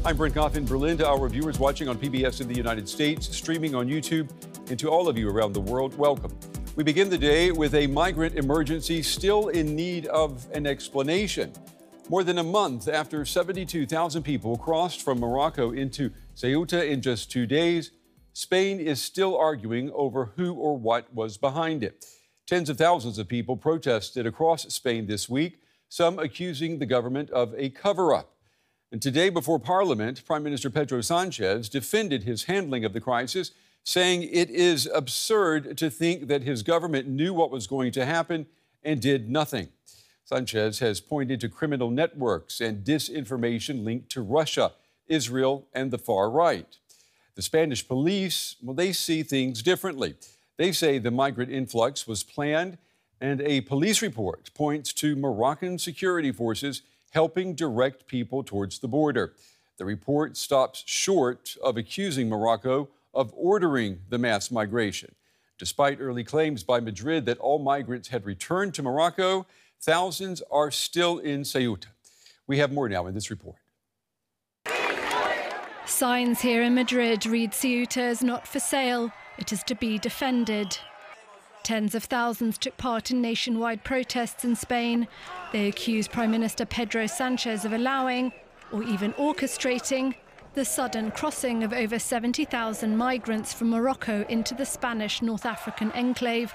I'm Brent Goff in Berlin. To our viewers watching on PBS in the United States, streaming on YouTube, and to all of you around the world, welcome. We begin the day with a migrant emergency still in need of an explanation. More than a month after 72,000 people crossed from Morocco into Ceuta in just 2 days, Spain is still arguing over who or what was behind it. Tens of thousands of people protested across Spain this week, some accusing the government of a cover-up. And today, before Parliament, Prime Minister Pedro Sanchez defended his handling of the crisis, saying it is absurd to think that his government knew what was going to happen and did nothing. Sanchez has pointed to criminal networks and disinformation linked to Russia, Israel, and the far right. The Spanish police, they see things differently. They say the migrant influx was planned, and a police report points to Moroccan security forces helping direct people towards the border. The report stops short of accusing Morocco of ordering the mass migration. Despite early claims by Madrid that all migrants had returned to Morocco, thousands are still in Ceuta. We have more now in this report. Signs here in Madrid read Ceuta is not for sale, it is to be defended. Tens of thousands took part in nationwide protests in Spain. They accuse Prime Minister Pedro Sanchez of allowing, or even orchestrating, the sudden crossing of over 70,000 migrants from Morocco into the Spanish North African enclave